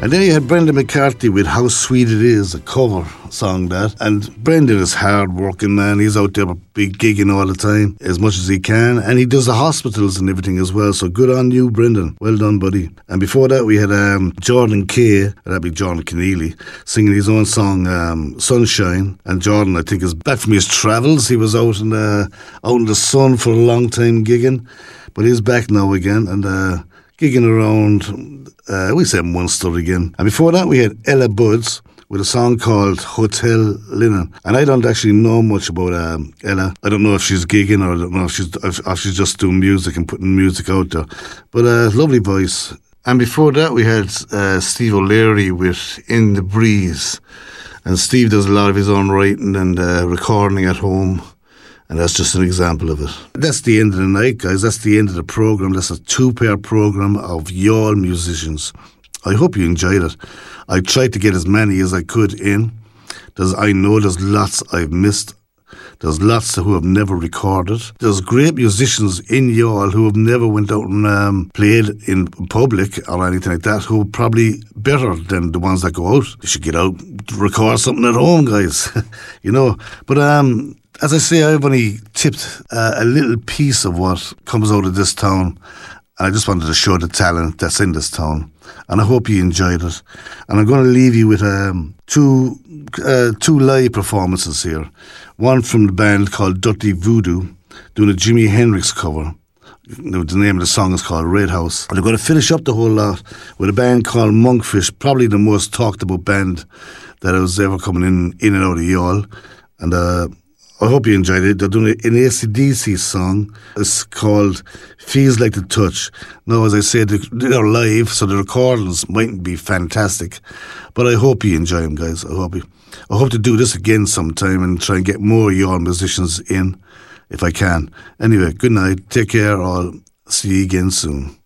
And then you had Brendan McCarthy with How Sweet It Is, a cover song that. And Brendan is hard working, man. He's out there big gigging all the time, as much as he can. And he does the hospitals and everything as well. So good on you, Brendan. Well done, buddy. And before that, we had Jordan Kay, that'd be Jordan Keneally, singing his own song, Sunshine. And Jordan, I think, is back from his travels. He was out in the sun for a long time gigging. But he's back now again and gigging around, we said Munster again. And before that, we had Ella Buds with a song called Hotel Linen. And I don't actually know much about Ella. I don't know if she's gigging or I don't know if she's just doing music and putting music out there. But lovely voice. And before that, we had Steve O'Leary with In the Breeze. And Steve does a lot of his own writing and recording at home. And that's just an example of it. That's the end of the night, guys. That's the end of the programme. That's a 2-pair programme of y'all musicians. I hope you enjoyed it. I tried to get as many as I could in. I know there's lots I've missed. There's lots who have never recorded. There's great musicians in y'all who have never went out and played in public or anything like that, who are probably better than the ones that go out. You should get out, record something at home, guys. you know. But as I say, I've only tipped a little piece of what comes out of this town. And I just wanted to show the talent that's in this town. And I hope you enjoyed it. And I'm going to leave you with two live performances here. One from the band called Dirty Voodoo, doing a Jimi Hendrix cover. The name of the song is called Red House. And I'm going to finish up the whole lot with a band called Monkfish, probably the most talked about band that was ever coming in and out of y'all. And I hope you enjoyed it. They're doing an AC/DC song. It's called Feels Like the Touch. Now, as I said, they're live, so the recordings mightn't be fantastic. But I hope you enjoy them, guys. I hope to do this again sometime and try and get more of your musicians in, if I can. Anyway, good night. Take care. I'll see you again soon.